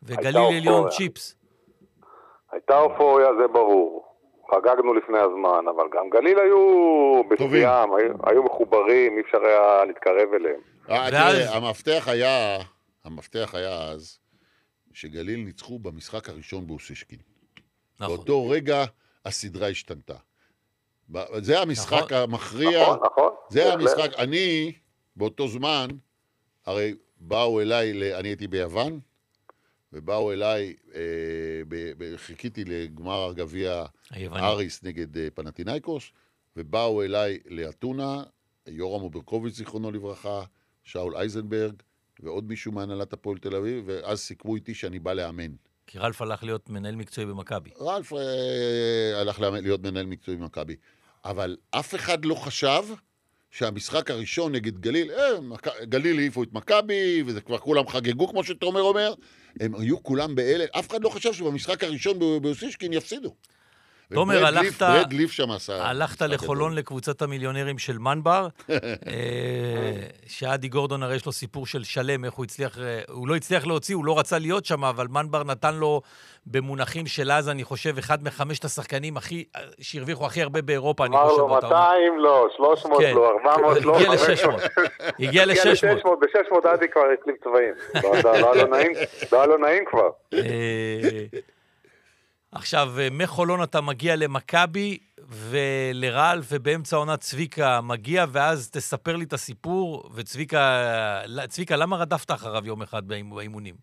וגליל עליון צ'יפס. הייתה אופוריה, זה ברור. חגגנו לפני הזמן, אבל גם גליל היו בשיאם, היו מחוברים, אי אפשר היה להתקרב אליהם. תראה, המפתח היה אז שגליל ניצחו במשחק הראשון באוסישקין. באותו רגע הסדרה השתנתה. זה המשחק המכריע. נכון. זה המשחק. אני, באותו זמן, הרי באו אליי, אני הייתי ביוון, ובאו אליי, חיכיתי לגמר הגביע אריס נגד פנטינאיקוס, ובאו אליי לאתונה, יורם אוברקוביץ' זיכרונו לברכה, שאול אייזנברג, ועוד מישהו מהנהלת הפועל תל אביב, ואז סיכמו איתי שאני בא לאמן. כי רלף הלך להיות מנהל מקצועי במכבי. רלף הלך להיות מנהל מקצועי במכבי. אבל אף אחד לא חשב שהמשחק הראשון נגד גליל, גליל העיפו את מכבי, וזה כבר כולם חגגו, כמו שתומר אומר, הם היו כולם באלה, אף אחד לא חשב שבמשחק הראשון באוסישקין יפסידו. תומר, הלכת לחולון לקבוצת המיליונרים של מנבר, שעדי גורדון הרי יש לו סיפור של שלם, איך הוא לא הצליח להוציא, הוא לא רצה להיות שם, אבל מנבר נתן לו במונחים של אז, אני חושב, אחד מחמשת השחקנים שהרוויחו הכי הרבה באירופה, אני חושב. אמר לו 200 לא, 300 לא, 400 לא. הגיע ל-600. ב-600 עדי כבר הצליב צבעים. לא היה לו נעים כבר. עכשיו, מחולון אתה מגיע למכבי ולרל, ובאמצע עונה צביקה מגיע, ואז תספר לי את הסיפור, וצביקה, למה רדפת אחריו יום אחד באימונים?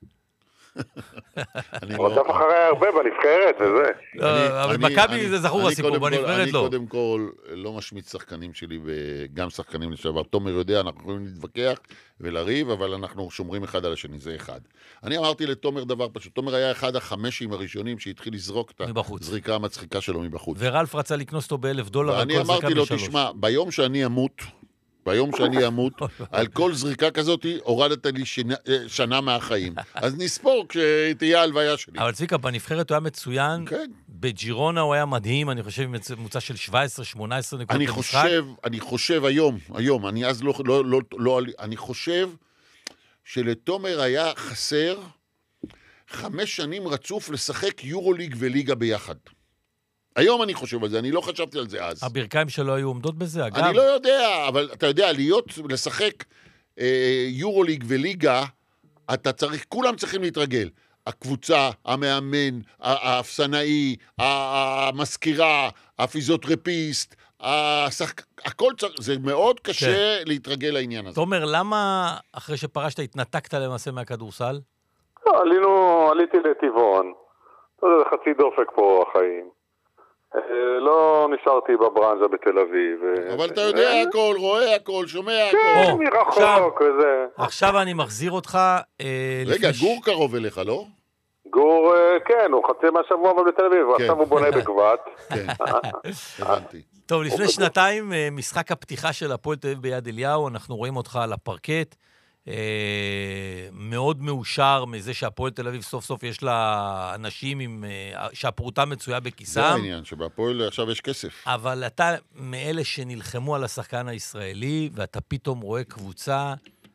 רדף אחרי הרבה בנבחרת, וזה. אבל מכבי זה זכור הסיפור, בנבחרת לא. אני קודם כל לא משמיץ שחקנים שלי, וגם שחקנים לשעבר. תומר יודע, אנחנו יכולים להתווכח ולריב, אבל אנחנו שומרים אחד על השני, זה אחד. אני אמרתי לתומר דבר פשוט, תומר היה אחד החמשים הראשונים שהתחיל לזרוק את הזריקה המצחיקה שלו מבחוץ. ורלף רצה לקנוס אותו $1,000, ואני אמרתי לו, תשמע, ביום שאני אמות, על כל זריקה כזאת, הורדת לי שנה מהחיים. אז נספור כשתהיה ההלוויה שלי. אבל צביקה, בנבחרת הוא היה מצוין, בג'ירונה הוא היה מדהים, אני חושב, ממוצע של 17-18 נקודות במשחק. אני חושב היום, אני אז אני חושב שלתומר היה חסר 5 שנים רצוף לשחק יורוליג וליגה ביחד. היום אני חושב על זה, אני לא חשבתי על זה אז. הברכיים שלו היו עומדות בזה, אגב? אני לא יודע, אבל אתה יודע, לשחק יורוליג וליגה, כולם צריכים להתרגל. הקבוצה, המאמן, האפסנאי, המזכירה, הפיזיותרפיסט, הכל זה מאוד קשה להתרגל לעניין הזה. תומר, למה אחרי שפרשת התנתקת למעשה מהכדורסל? עליתי לטבעון. זה חצי דופק פה החיים. לא נשארתי בברנז'ה בתל אביב. אבל אתה יודע הכל, רואה הכל, שומע הכל. כן, מרחוק וזה. עכשיו אני מחזיר אותך... רגע, גור קרוב אליך, לא? גור, כן, הוא חצי מהשבוע בתל אביב, עכשיו הוא בונה בגבת. כן, הבנתי. טוב, לפני שנתיים, משחק הפתיחה של הפועל תל אביב ביד אליהו, אנחנו רואים אותך על הפרקט, מאוד מאושר מזה שהפועל תל אביב סוף סוף יש לה אנשים שהפרוטה מצויה בכיסם. זה העניין, שבפועל עכשיו יש כסף. אבל אתה מאלה שנלחמו על השחקן הישראלי, ואתה פתאום רואה קבוצה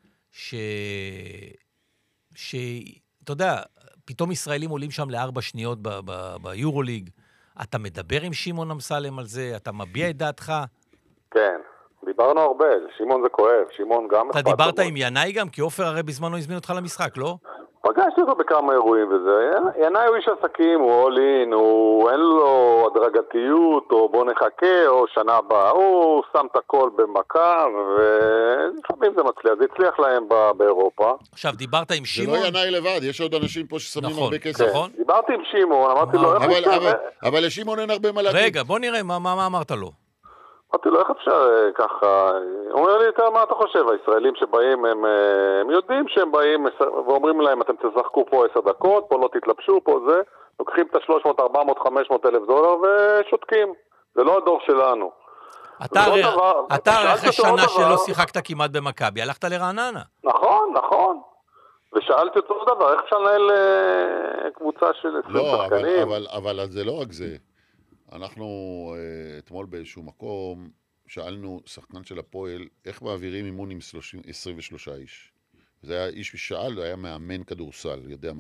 אתה יודע, פתאום ישראלים עולים שם ל4 שניות ביורוליג. אתה מדבר עם שמעון אמסלם על זה? אתה מביע את דעתך? כן. דיברנו הרבה, שמעון זה כואב, שמעון גם... אתה דיברת עם ינאי גם? כי אופר הרי בזמנו הזמין אותך למשחק, לא? פגשתי אותו בכמה אירועים וזה. ינאי הוא איש עסקים, הוא אולין, אין לו הדרגתיות, או בוא נחכה, או שנה הבאה. הוא שם את הכל במכה, ולפעמים זה מצליח. זה הצליח להם באירופה. עכשיו, דיברת עם שמעון? זה לא ינאי לבד, יש עוד אנשים פה ששמים הרבה כסף. נכון. דיברתי עם שמעון, אמרתי לו... אבל לשמעון אין הרבה מה להגיד. רגע, בוא נראה, מה אמרת לו? אמרתי לו, איך אפשר ככה? הוא אומר לי, מה אתה חושב? הישראלים שבאים, הם יודעים שהם באים ואומרים להם, אתם תשחקו פה 10 דקות, פה לא תתלבשו, פה זה, לוקחים את ה-300, 400, 500 אלף דולר ושותקים. זה לא הדור שלנו. אתה הרי אחרי שנה שלא שיחקת כמעט במכבי, הלכת לרעננה. נכון. ושאלתי אותו דבר, איך אפשר לנהל קבוצה של 20 שחקנים? אבל זה לא רק זה. אנחנו אתמול באיזשהו מקום שאלנו שחקן של הפועל איך מעבירים אימון עם 23 איש. זה היה איש ששאל, היה מאמן כדורסל, יודע